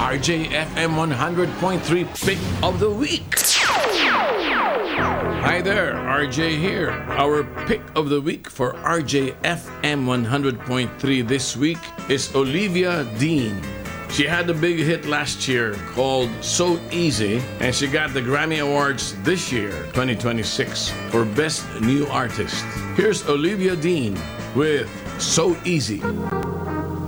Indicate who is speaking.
Speaker 1: RJFM 100.3 Pick of the Week. Hi there, RJ here. Our pick of the week for RJFM 100.3 this week is Olivia Dean. She had a big hit last year called So Easy, and she got the Grammy Awards this year, 2026, for Best New Artist. Here's Olivia Dean with So Easy.